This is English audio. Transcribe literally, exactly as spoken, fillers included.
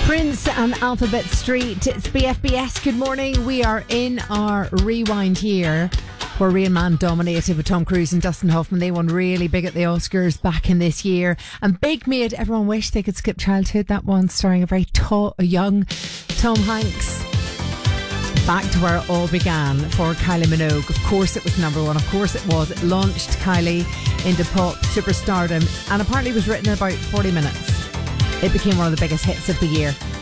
Prince and Alphabet Street. It's B F B S. Good morning. We are in our rewind here, where Rain Man dominated with Tom Cruise and Dustin Hoffman. They won really big at the Oscars back in this year. And big made everyone wish they could skip childhood. That one starring a very tall, a young Tom Hanks. Back to where it all began for Kylie Minogue. Of course it was number one. Of course it was. It launched Kylie into pop superstardom and apparently was written in about forty minutes. It became one of the biggest hits of the year.